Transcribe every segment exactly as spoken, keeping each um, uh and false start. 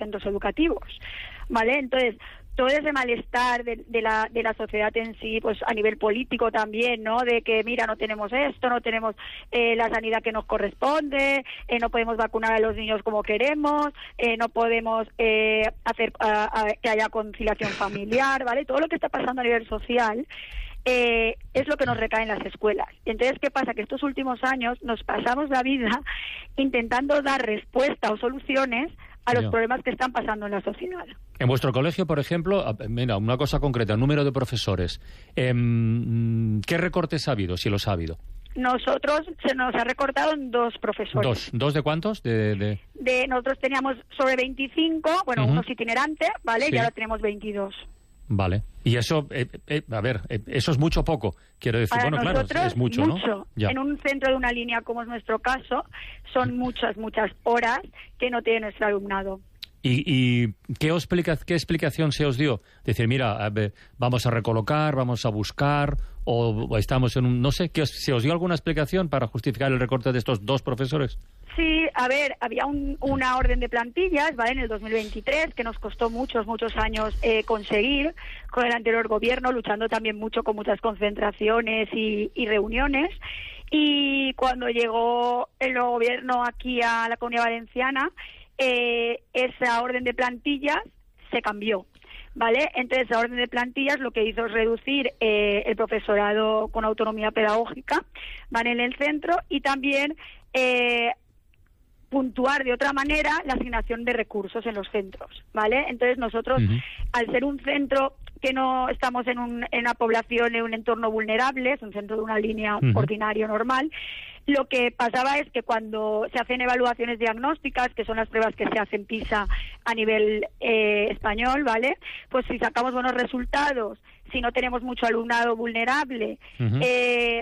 centros educativos, ¿vale? Entonces, todo ese malestar de, de la de la sociedad en sí, pues a nivel político también, ¿no? De que, mira, no tenemos esto, no tenemos eh, la sanidad que nos corresponde, eh, no podemos vacunar a los niños como queremos, eh, no podemos eh, hacer a, a, que haya conciliación familiar, ¿vale? Todo lo que está pasando a nivel social eh, es lo que nos recae en las escuelas. Y entonces, ¿qué pasa? Que estos últimos años nos pasamos la vida intentando dar respuesta o soluciones a los problemas que están pasando en la sociedad. En vuestro colegio, por ejemplo, mira, una cosa concreta, el número de profesores. Eh, ¿Qué recortes ha habido, si los ha habido? Nosotros se nos ha recortado en dos profesores. ¿Dos? ¿Dos de cuántos? De, de... de nosotros teníamos sobre veinticinco, bueno, uh-huh. unos itinerantes, ¿vale? Sí. Y ahora tenemos veintidós. Vale. Y eso, eh, eh, a ver, eh, eso es mucho o poco, quiero decir. Para bueno, nosotros, claro, es mucho, mucho. ¿no? Ya. En un centro de una línea como es nuestro caso, son muchas, muchas horas que no tiene nuestro alumnado. ¿Y, y ¿qué, os explica, qué explicación se os dio? Decir, mira, a ver, vamos a recolocar, vamos a buscar, o, o estamos en un... No sé, ¿qué os, ¿se os dio alguna explicación para justificar el recorte de estos dos profesores? Sí, a ver, había un, una orden de plantillas, ¿vale?, en el dos mil veintitrés, que nos costó muchos, muchos años eh, conseguir con el anterior gobierno, luchando también mucho con muchas concentraciones y, y reuniones. Y cuando llegó el nuevo gobierno aquí a la Comunidad Valenciana, eh, esa orden de plantillas se cambió, ¿vale? Entonces, esa orden de plantillas lo que hizo es reducir eh, el profesorado con autonomía pedagógica, ¿vale?, en el centro, y también eh, puntuar de otra manera la asignación de recursos en los centros, ¿vale? Entonces, nosotros, uh-huh. al ser un centro que no estamos en, un, en una población, en un entorno vulnerable, es un centro de una línea uh-huh. ordinario normal, lo que pasaba es que cuando se hacen evaluaciones diagnósticas, que son las pruebas que se hacen PISA a nivel eh, español, ¿vale?, pues si sacamos buenos resultados, si no tenemos mucho alumnado vulnerable, uh-huh. eh,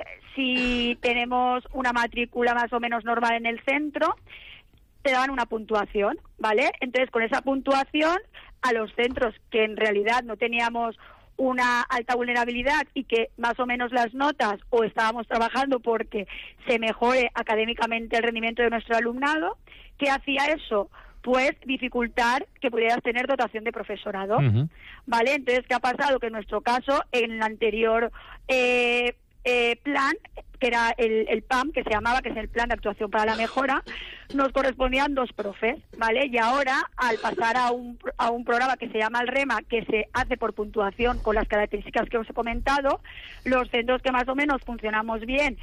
si tenemos una matrícula más o menos normal en el centro, te daban una puntuación, ¿vale? Entonces, con esa puntuación, a los centros que en realidad no teníamos una alta vulnerabilidad y que más o menos las notas, o estábamos trabajando porque se mejore académicamente el rendimiento de nuestro alumnado, ¿qué hacía eso? Pues dificultar que pudieras tener dotación de profesorado, uh-huh. ¿vale? Entonces, ¿qué ha pasado? Que en nuestro caso, en el anterior eh, eh, plan, que era el, el P A M, que se llamaba, que es el Plan de Actuación para la Mejora, nos correspondían dos profes, ¿vale? Y ahora, al pasar a un, a un programa que se llama el REMA, que se hace por puntuación con las características que os he comentado, los centros que más o menos funcionamos bien,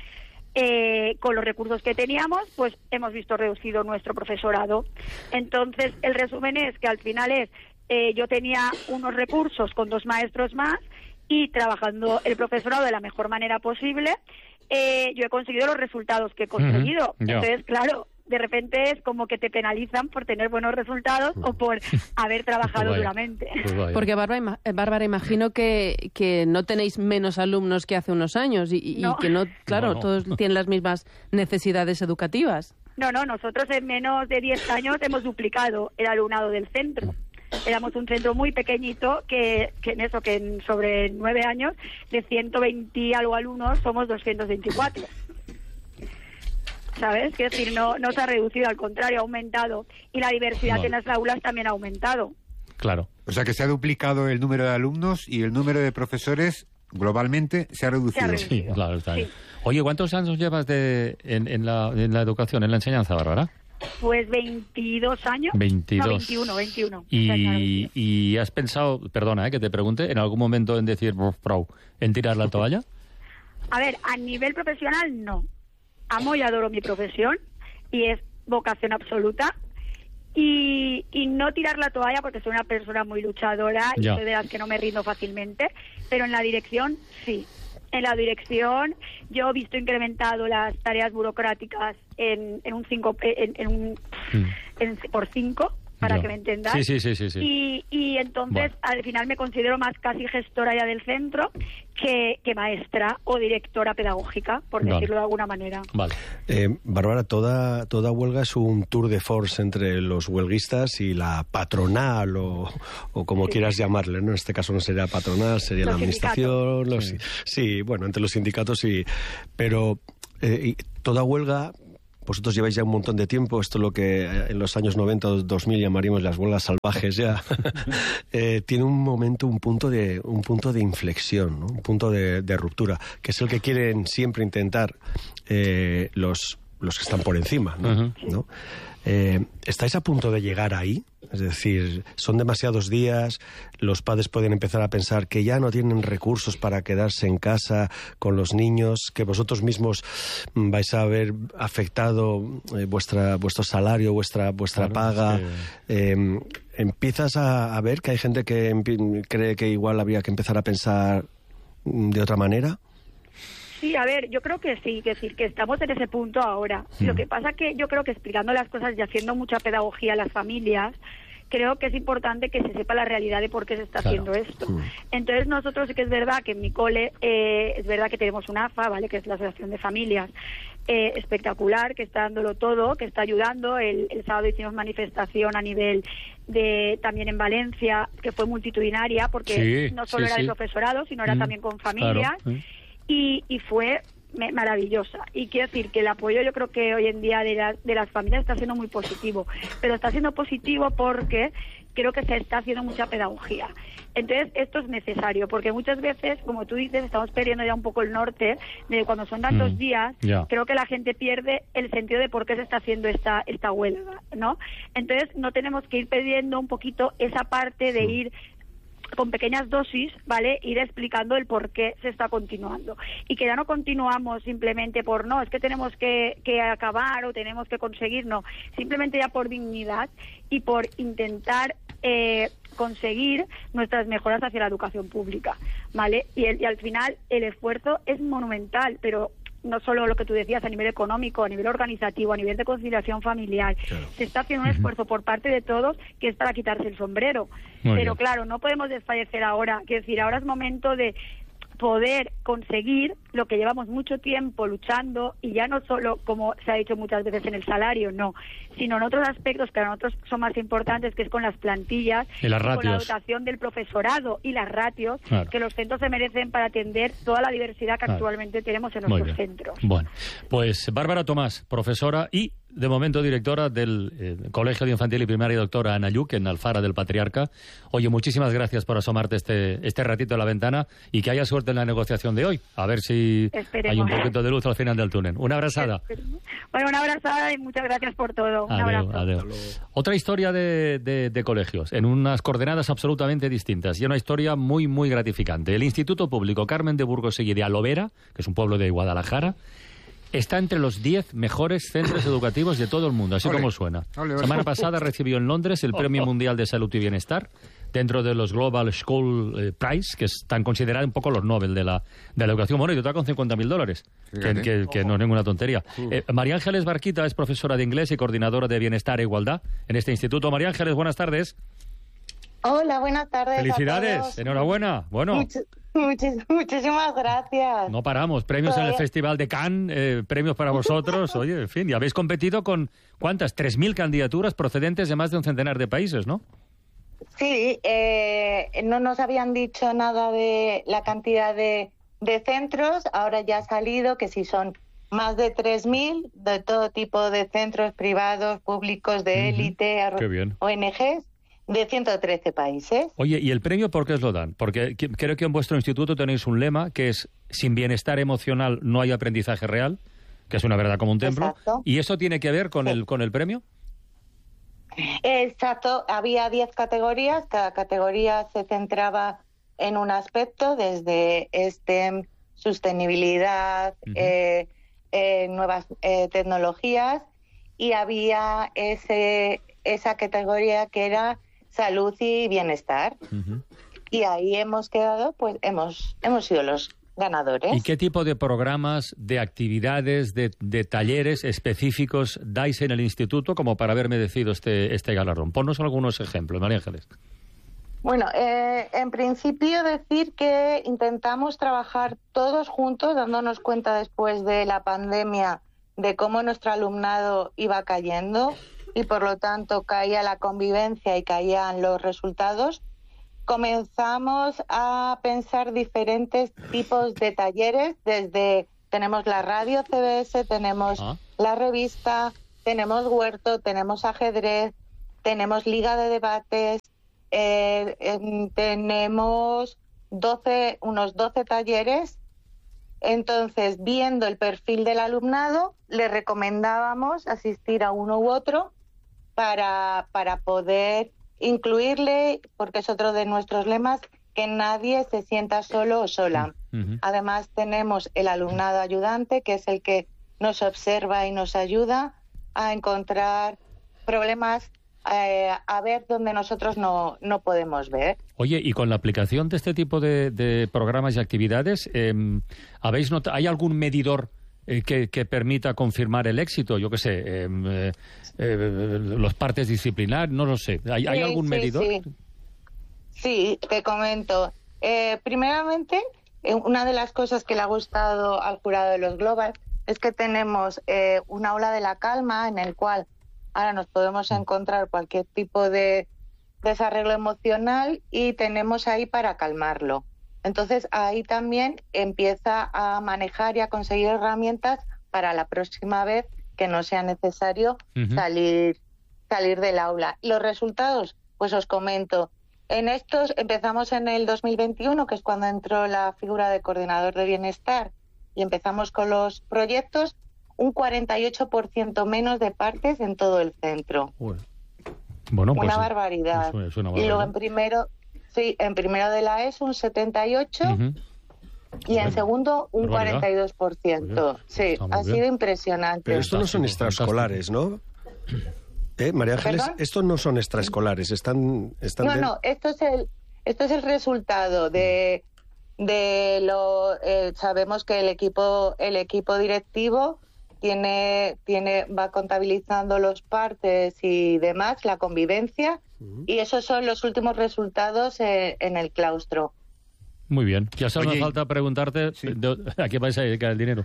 Eh, con los recursos que teníamos, pues hemos visto reducido nuestro profesorado. Entonces, el resumen es que al final es, eh, yo tenía unos recursos con dos maestros más y trabajando el profesorado de la mejor manera posible, eh, yo he conseguido los resultados que he conseguido. Uh-huh. Entonces, claro, de repente es como que te penalizan por tener buenos resultados o por haber trabajado pues duramente. Pues Porque, Bárbara, Bárbara, imagino que, que no tenéis menos alumnos que hace unos años y, y no. que no, claro, no, no. todos tienen las mismas necesidades educativas. No, no, nosotros en menos de diez años hemos duplicado el alumnado del centro. Éramos un centro muy pequeñito que, que en eso, que en sobre nueve años, de ciento veinte algo alumnos, somos doscientos veinticuatro. ¿Sabes? Es decir, no, no se ha reducido, al contrario, ha aumentado. Y la diversidad no. en las aulas también ha aumentado. Claro. O sea que se ha duplicado el número de alumnos y el número de profesores globalmente se ha reducido. Se ha reducido. Sí, claro, está bien. Sí. Oye, ¿cuántos años llevas de, en, en, la, en la educación, en la enseñanza, Bárbara? Pues veintidós años. veintidós. No, veintiuno, veintiuno. Y, y has pensado, perdona, eh, que te pregunte, en algún momento en decir, pro, en tirar la toalla? A ver, a nivel profesional, no. Amo y adoro mi profesión y es vocación absoluta. Y, y no tirar la toalla porque soy una persona muy luchadora y ya. soy de las que no me rindo fácilmente, pero en la dirección sí. En la dirección yo he visto incrementado las tareas burocráticas en, en un cinco en, en un mm. en, por cinco, para ya. que me entendáis. Sí, sí, sí, sí, sí. Y, y entonces, bueno. al final me considero más casi gestora ya del centro que, que maestra o directora pedagógica, por vale. decirlo de alguna manera. Vale. Eh, Bárbara, toda, toda huelga es un tour de force entre los huelguistas y la patronal o, o como sí. quieras llamarle, ¿no? En este caso no sería patronal, sería los la administración. Los, sí. sí, bueno, entre los sindicatos sí. Pero eh, toda huelga... vosotros lleváis ya un montón de tiempo, esto es lo que en los años noventa o dos mil llamaríamos las huelgas salvajes ya, eh, tiene un momento, un punto de, un punto de inflexión, ¿no? Un punto de, de ruptura, que es el que quieren siempre intentar eh, los, los que están por encima, ¿no? Uh-huh. ¿No? Eh, ¿Estáis a punto de llegar ahí? Es decir, son demasiados días, los padres pueden empezar a pensar que ya no tienen recursos para quedarse en casa con los niños, que vosotros mismos vais a haber afectado eh, vuestra, vuestro salario, vuestra, vuestra claro, paga. Sí. Eh, ¿Empiezas a, a ver que hay gente que empi- cree que igual habría que empezar a pensar de otra manera? Sí, a ver, yo creo que sí, es decir, que estamos en ese punto ahora. Mm. Lo que pasa que yo creo que explicando las cosas y haciendo mucha pedagogía a las familias, creo que es importante que se sepa la realidad de por qué se está claro. haciendo esto. Mm. Entonces nosotros sí que es verdad que en mi cole eh, es verdad que tenemos una A F A, ¿vale?, que es la Asociación de Familias, eh, espectacular, que está dándolo todo, que está ayudando. El, el sábado hicimos manifestación a nivel de también en Valencia, que fue multitudinaria, porque sí, no solo sí, era sí. el profesorado, sino era mm, también con familias. Claro, sí. Y, y fue me, maravillosa. Y quiero decir que el apoyo yo creo que hoy en día de, la, de las familias está siendo muy positivo. Pero está siendo positivo porque creo que se está haciendo mucha pedagogía. Entonces, esto es necesario, porque muchas veces, como tú dices, estamos perdiendo ya un poco el norte, de cuando son tantos mm, días, yeah. creo que la gente pierde el sentido de por qué se está haciendo esta, esta huelga, ¿no? Entonces, no tenemos que ir perdiendo un poquito esa parte de ir con pequeñas dosis, ¿vale?, ir explicando el por qué se está continuando. Y que ya no continuamos simplemente por, no, es que tenemos que, que acabar o tenemos que conseguir, no. Simplemente ya por dignidad y por intentar eh, conseguir nuestras mejoras hacia la educación pública, ¿vale? Y, el, y al final el esfuerzo es monumental, pero no solo lo que tú decías a nivel económico, a nivel organizativo, a nivel de conciliación familiar. Claro. Se está haciendo un esfuerzo por parte de todos que es para quitarse el sombrero. Muy Pero bien. Claro, no podemos desfallecer ahora. Quiero decir, ahora es momento de poder conseguir lo que llevamos mucho tiempo luchando, y ya no solo, como se ha dicho muchas veces, en el salario, no, sino en otros aspectos que para nosotros son más importantes, que es con las plantillas, y las ratios. Con la dotación del profesorado y las ratios, claro. que los centros se merecen para atender toda la diversidad que claro. actualmente tenemos en nuestros centros. Bueno, pues Bárbara Tomás, profesora y de momento directora del eh, Colegio de Infantil y Primaria Doctora Anayuc en Alfara del Patriarca. Oye, muchísimas gracias por asomarte este, este ratito a la ventana y que haya suerte en la negociación de hoy. A ver si Esperemos. hay un poquito de luz al final del túnel. Una abrazada. Esperemos. Bueno, una abrazada y muchas gracias por todo. Un adeu, abrazo. Adeu. Otra historia de, de, de colegios, en unas coordenadas absolutamente distintas y una historia muy, muy gratificante. El Instituto Público Carmen de Burgosegui de Alovera, que es un pueblo de Guadalajara, está entre los diez mejores centros educativos de todo el mundo, así ole, como suena. La semana pasada recibió en Londres el Premio Mundial de Salud y Bienestar, dentro de los Global School eh, Prize, que están considerados un poco los Nobel de la, de la educación. Bueno, y total con cincuenta mil dólares, que, que, que no es ninguna tontería. Eh, María Ángeles Barquita es profesora de inglés y coordinadora de Bienestar e Igualdad en este instituto. María Ángeles, buenas tardes. Hola, buenas tardes. Felicidades, enhorabuena. Bueno. Much, muchis, muchísimas gracias. No paramos, premios Todavía. en el Festival de Cannes, eh, premios para vosotros. Oye, en fin, y habéis competido con, ¿cuántas? tres mil candidaturas procedentes de más de un centenar de países, ¿no? Sí, eh, no nos habían dicho nada de la cantidad de, de centros, ahora ya ha salido que si son más de tres mil de todo tipo de centros privados, públicos, de élite, uh-huh. O N Ges. De ciento trece países. Oye, ¿y el premio por qué os lo dan? Porque creo que en vuestro instituto tenéis un lema que es: sin bienestar emocional no hay aprendizaje real, que es una verdad como un templo. Exacto. ¿Y eso tiene que ver con, sí. el, con el premio? Exacto. Había diez categorías. Cada categoría se centraba en un aspecto, desde STEM, sostenibilidad, uh-huh. eh, eh, nuevas eh, tecnologías, y había ese esa categoría que era salud y bienestar. Uh-huh. Y ahí hemos quedado, pues hemos hemos sido los ganadores. ¿Y qué tipo de programas, de actividades, de, de talleres específicos dais en el instituto como para haber merecido este, este galardón? Ponnos algunos ejemplos, María Ángeles. Bueno, eh, en principio decir que intentamos trabajar todos juntos, dándonos cuenta después de la pandemia de cómo nuestro alumnado iba cayendo y por lo tanto caía la convivencia y caían los resultados. Comenzamos a pensar diferentes tipos de talleres, desde tenemos la radio C B S, tenemos ah. la revista, tenemos huerto, tenemos ajedrez, tenemos liga de debates, eh, eh, tenemos doce, unos doce talleres. Entonces, viendo el perfil del alumnado, le recomendábamos asistir a uno u otro para, para poder incluirle, porque es otro de nuestros lemas, que nadie se sienta solo o sola. Uh-huh. Además, tenemos el alumnado ayudante, que es el que nos observa y nos ayuda a encontrar problemas, eh, a ver dónde nosotros no, no podemos ver. Oye, y con la aplicación de este tipo de, de programas y actividades, eh, ¿habéis not- ¿hay algún medidor eh, que, que permita confirmar el éxito? Yo qué sé, eh, eh, eh, los partes disciplinares, no lo sé. ¿Hay, Sí, ¿hay algún sí, medidor? Sí, sí, te comento. Eh, primeramente, eh, una de las cosas que le ha gustado al jurado de los Global es que tenemos eh, un aula de la calma en el cual ahora nos podemos encontrar cualquier tipo de desarreglo emocional y tenemos ahí para calmarlo. Entonces ahí también empieza a manejar y a conseguir herramientas para la próxima vez que no sea necesario Uh-huh. salir, salir del aula. Los resultados, pues os comento. En estos empezamos en el dos mil veintiuno, que es cuando entró la figura de coordinador de bienestar, y empezamos con los proyectos, un cuarenta y ocho por ciento menos de partes en todo el centro. Bueno, bueno, pues una sí, barbaridad. es una Y luego barbaridad. en primero, sí, en primero de la ESO un setenta y ocho por ciento, Uh-huh. y en Bueno, segundo un barbaridad. cuarenta y dos por ciento. Oye, Sí, está muy ha bien. sido impresionante. Pero esto no son Fantástico, extraescolares, ¿no? ¿Eh, María Ángeles? ¿Perdón? Estos no son extraescolares, están... están No, de- no, esto es el, esto es el resultado de, de lo... eh, sabemos que el equipo, el equipo directivo tiene, tiene, va contabilizando los partes y demás, la convivencia, Ujú. y esos son los últimos resultados eh, en el claustro. Muy bien. Ya solo me Oye, falta preguntarte sí. de- a qué vais a dedicar el dinero.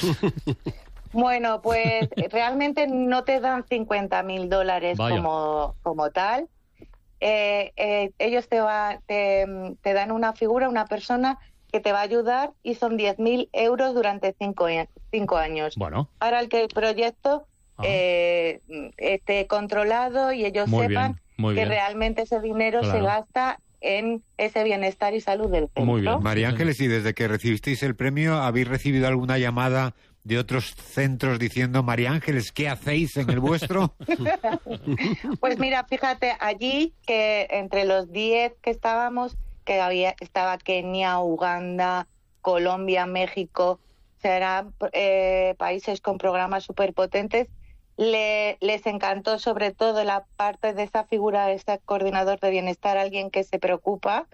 Bueno, pues realmente no te dan cincuenta mil dólares Vaya. como, como tal. Eh, eh, ellos te, va, te, te dan una figura, una persona que te va a ayudar, y son diez mil euros durante cinco, a- cinco años. Bueno, Para el que el proyecto Ah. eh, esté controlado y ellos Muy sepan bien, muy que bien. realmente ese dinero Claro. se gasta en ese bienestar y salud del centro. Muy bien. María Ángeles, y desde que recibisteis el premio, ¿habéis recibido alguna llamada de otros centros diciendo, María Ángeles, ¿qué hacéis en el vuestro? Pues mira, fíjate, allí que entre los diez que estábamos, que había estaba Kenia, Uganda, Colombia, México, serán eh, países con programas superpotentes. Le, les encantó sobre todo la parte de esa figura, de ese coordinador de bienestar, alguien que se preocupa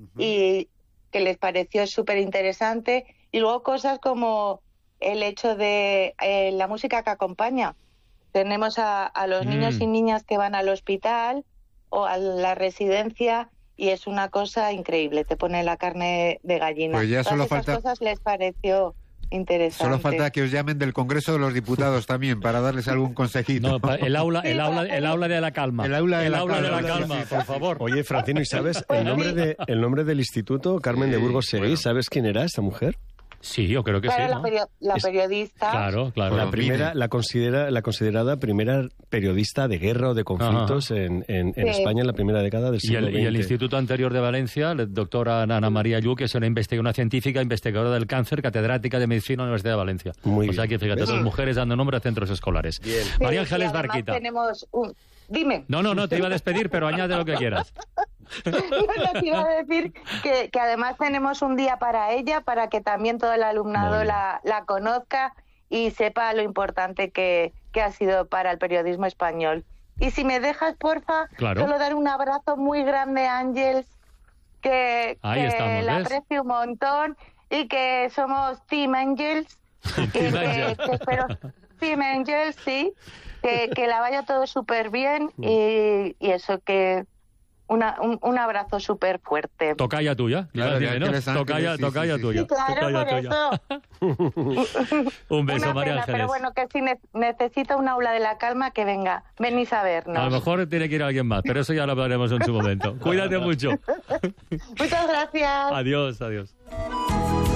y que les pareció súper interesante. Y luego cosas como el hecho de eh, la música que acompaña. Tenemos a, a los Mm. niños y niñas que van al hospital o a la residencia y es una cosa increíble, te pone la carne de gallina. Pues ya Todas solo esas falta- cosas les pareció interesante. Solo falta que os llamen del Congreso de los Diputados también para darles algún consejito. no, pa- el aula, el Sí, aula, para el aula de la calma. El aula de la calma, de la sí, calma, sí, sí, por sí. favor. Oye, Francino, ¿y sabes Pues el nombre, sí. de, el nombre del instituto? Carmen de Sí, Burgos Seguí, bueno. ¿sabes quién era esta mujer? Sí, yo creo que Claro, sí, la, ¿no? perio- la Es- periodista. Claro, claro. La Bueno, primera, mire. la considera, la considerada primera periodista de guerra o de conflictos en, en- en Sí. España en la primera década del Y siglo el, y el veinte. Instituto anterior de Valencia, la doctora Ana María Lluc, que es una investigadora, una científica investigadora del cáncer, catedrática de medicina en la Universidad de Valencia. Muy o sea bien. que fíjate, ¿Ves? dos mujeres dando nombre a centros escolares. Bien. Sí, María y Ángeles además Barquita. tenemos un... Dime. No, no, no, te iba a despedir, pero añade lo que quieras. Bueno, te iba a decir que, que además tenemos un día para ella, para que también todo el Muy alumnado bien. la, la conozca y sepa lo importante que, que ha sido para el periodismo español. Y si me dejas, porfa, Claro. solo dar un abrazo muy grande a Ángels, que, Ahí que estamos, la ¿ves? aprecio un montón y que somos Team Angels. y Team que, Angels. que espero, Team Angels, sí, que, que la vaya todo súper bien y, y eso, que una, un, un abrazo súper fuerte. Tocaya tuya. Claro, Dime, de ¿no? Ángeles Ángeles, Tocaya, sí, tocaya sí, sí. tuya. Sí, claro, Tocaya por tuya. eso. Un beso, Una María pena, Ángeles. pero bueno, que si ne- necesita un aula de la calma, que venga, venís a vernos. A lo mejor tiene que ir alguien más, pero eso ya lo hablaremos en su momento. Cuídate mucho. Muchas gracias. Adiós, adiós.